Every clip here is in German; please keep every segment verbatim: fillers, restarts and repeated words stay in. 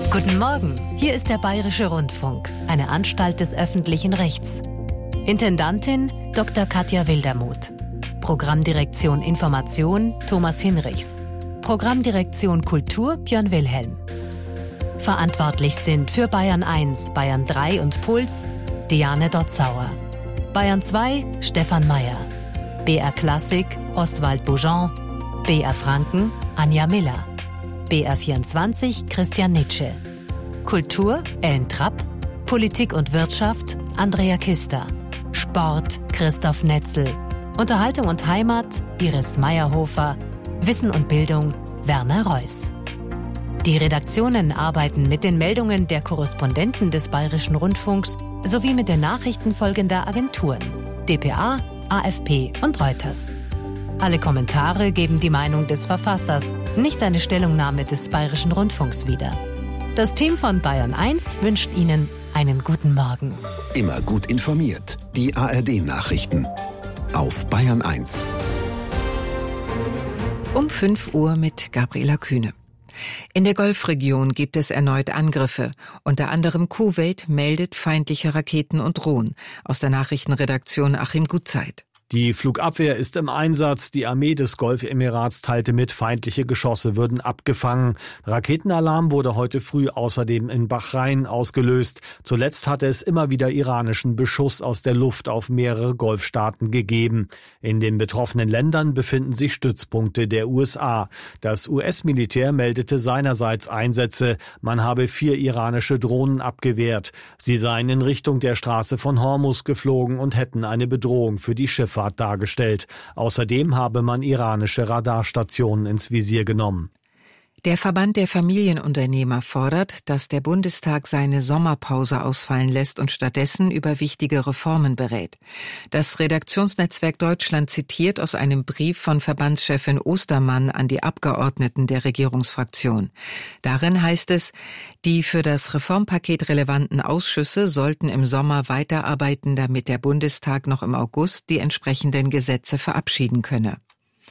Guten Morgen, hier ist der Bayerische Rundfunk, eine Anstalt des öffentlichen Rechts. Intendantin Doktor Katja Wildermuth. Programmdirektion Information Thomas Hinrichs. Programmdirektion Kultur Björn Wilhelm. Verantwortlich sind für Bayern eins, Bayern drei und Puls Diane Dotzauer. Bayern zwei Stefan Meyer. B R Klassik Oswald Boujon. B R Franken Anja Miller. B R vierundzwanzig Christian Nitsche. Kultur Ellen Trapp. Politik und Wirtschaft Andrea Kister. Sport Christoph Netzel. Unterhaltung und Heimat Iris Meyerhofer. Wissen und Bildung Werner Reuss. Die Redaktionen arbeiten mit den Meldungen der Korrespondenten des Bayerischen Rundfunks sowie mit den Nachrichten folgender Agenturen: D P A, A F P und Reuters. Alle Kommentare geben die Meinung des Verfassers, nicht eine Stellungnahme des Bayerischen Rundfunks wieder. Das Team von Bayern eins wünscht Ihnen einen guten Morgen. Immer gut informiert. Die A R D-Nachrichten auf Bayern eins. Um fünf Uhr mit Gabriela Kühne. In der Golfregion gibt es erneut Angriffe. Unter anderem Kuwait meldet feindliche Raketen und Drohnen. Aus der Nachrichtenredaktion Achim Gutzeit. Die Flugabwehr ist im Einsatz. Die Armee des Golfemirats teilte mit, feindliche Geschosse würden abgefangen. Raketenalarm wurde heute früh außerdem in Bahrain ausgelöst. Zuletzt hatte es immer wieder iranischen Beschuss aus der Luft auf mehrere Golfstaaten gegeben. In den betroffenen Ländern befinden sich Stützpunkte der U S A. Das U S-Militär meldete seinerseits Einsätze. Man habe vier iranische Drohnen abgewehrt. Sie seien in Richtung der Straße von Hormuz geflogen und hätten eine Bedrohung für die Schifffahrt dargestellt. Außerdem habe man iranische Radarstationen ins Visier genommen. Der Verband der Familienunternehmer fordert, dass der Bundestag seine Sommerpause ausfallen lässt und stattdessen über wichtige Reformen berät. Das Redaktionsnetzwerk Deutschland zitiert aus einem Brief von Verbandschefin Ostermann an die Abgeordneten der Regierungsfraktion. Darin heißt es, die für das Reformpaket relevanten Ausschüsse sollten im Sommer weiterarbeiten, damit der Bundestag noch im August die entsprechenden Gesetze verabschieden könne.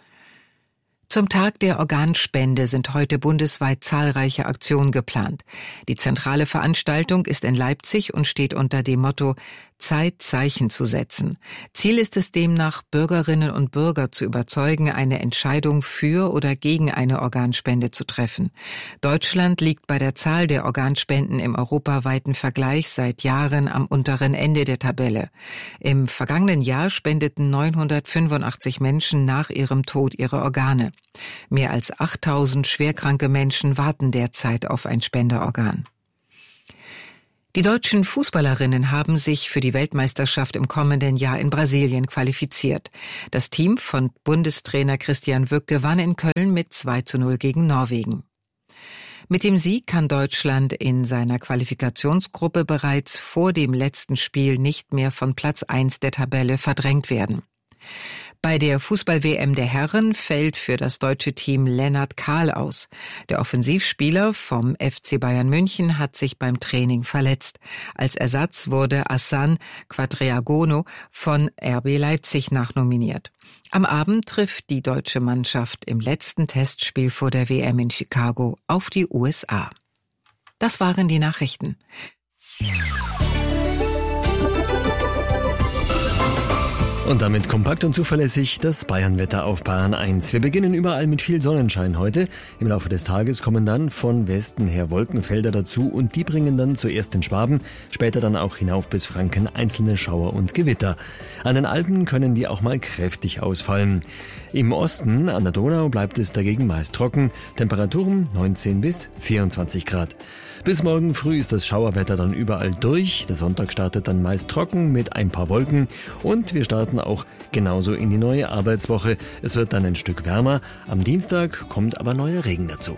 Zum Tag der Organspende sind heute bundesweit zahlreiche Aktionen geplant. Die zentrale Veranstaltung ist in Leipzig und steht unter dem Motto Zeit, Zeichen zu setzen. Ziel ist es demnach, Bürgerinnen und Bürger zu überzeugen, eine Entscheidung für oder gegen eine Organspende zu treffen. Deutschland liegt bei der Zahl der Organspenden im europaweiten Vergleich seit Jahren am unteren Ende der Tabelle. Im vergangenen Jahr spendeten neunhundertfünfundachtzig Menschen nach ihrem Tod ihre Organe. Mehr als achttausend schwerkranke Menschen warten derzeit auf ein Spenderorgan. Die deutschen Fußballerinnen haben sich für die Weltmeisterschaft im kommenden Jahr in Brasilien qualifiziert. Das Team von Bundestrainer Christian Wück gewann in Köln mit zwei zu null gegen Norwegen. Mit dem Sieg kann Deutschland in seiner Qualifikationsgruppe bereits vor dem letzten Spiel nicht mehr von Platz eins der Tabelle verdrängt werden. Bei der Fußball-W M der Herren fällt für das deutsche Team Lennart Kahl aus. Der Offensivspieler vom F C Bayern München hat sich beim Training verletzt. Als Ersatz wurde Hassan Quadriagono von R B Leipzig nachnominiert. Am Abend trifft die deutsche Mannschaft im letzten Testspiel vor der W M in Chicago auf die U S A. Das waren die Nachrichten. Und damit kompakt und zuverlässig das Bayernwetter auf Bayern eins. Wir beginnen überall mit viel Sonnenschein heute. Im Laufe des Tages kommen dann von Westen her Wolkenfelder dazu und die bringen dann zuerst in Schwaben, später dann auch hinauf bis Franken einzelne Schauer und Gewitter. An den Alpen können die auch mal kräftig ausfallen. Im Osten an der Donau bleibt es dagegen meist trocken. Temperaturen neunzehn bis vierundzwanzig Grad. Bis morgen früh ist das Schauerwetter dann überall durch. Der Sonntag startet dann meist trocken mit ein paar Wolken und wir starten auch genauso in die neue Arbeitswoche. Es wird dann ein Stück wärmer. Am Dienstag kommt aber neuer Regen dazu.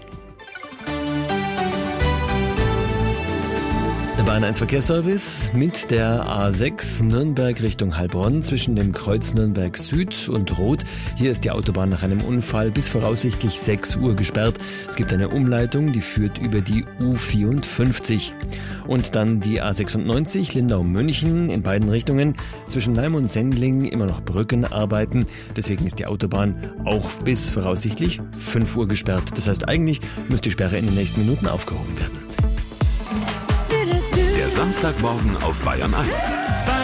Der Bayern eins Verkehrsservice mit der A sechs Nürnberg Richtung Heilbronn zwischen dem Kreuz Nürnberg Süd und Rot. Hier ist die Autobahn nach einem Unfall bis voraussichtlich sechs Uhr gesperrt. Es gibt eine Umleitung, die führt über die U vierundfünfzig. Und dann die A sechsundneunzig Lindau-München in beiden Richtungen. Zwischen Leim und Sendling immer noch Brückenarbeiten. Deswegen ist die Autobahn auch bis voraussichtlich fünf Uhr gesperrt. Das heißt, eigentlich müsste die Sperre in den nächsten Minuten aufgehoben werden. Samstagmorgen auf Bayern eins.